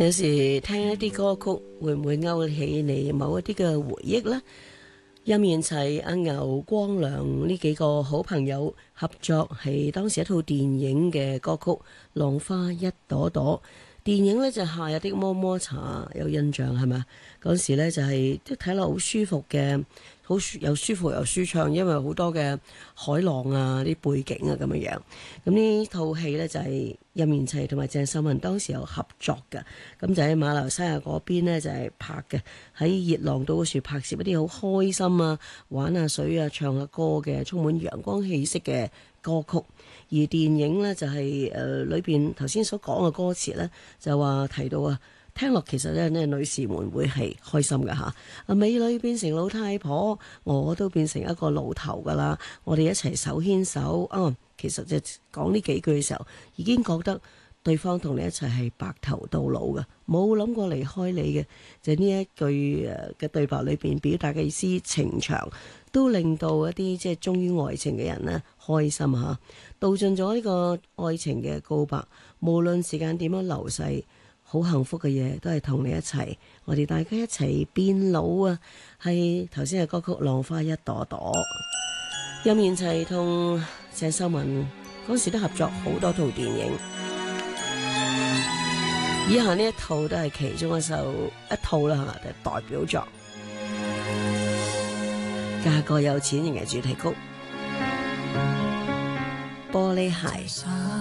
有時聽一啲歌曲，會唔會勾起你某一啲嘅回憶呢？任賢齊、阿牛、光良呢幾個好朋友合作，係當時一套電影嘅歌曲《浪花一朵朵》。電影呢就夏日的麼麼茶，有印象係咪？嗰時呢就係即睇落好舒服嘅，又舒服又舒暢，因為好多嘅海浪啊、啲背景啊咁樣樣。咁呢套戲呢，就係任賢齊同埋鄭秀文當時有合作嘅，咁就喺馬來西亞嗰邊呢，就係拍嘅，喺熱浪島嗰處拍攝一啲好開心啊、玩下水啊、唱下歌嘅，充滿陽光氣息嘅歌曲。而電影呢，就係裏邊頭先所講嘅歌詞呢，就話提到啊，聽落其實呢女士們會係開心㗎嚇。啊，美女變成老太婆，我都變成一個老頭㗎啦，我哋一齊手牽手啊！其實就講呢幾句嘅時候，已經覺得對方同你一齊係白頭到老嘅，冇諗過離開你嘅。就呢一句嘅對白裏邊表達嘅意思情長，都令到一啲即係忠於愛情嘅人呢開心嚇，道盡咗呢個愛情嘅告白。無論時間點樣流逝，好幸福嘅嘢都係同你一齊，我哋大家一齊變老啊！係頭先嘅歌曲《浪花一朵朵》，任賢齊同鄭秀文嗰時都合作好多套電影，以下呢一套都係其中一套啦嚇，代表作《嫁個有錢人》嘅主題曲《玻璃鞋》。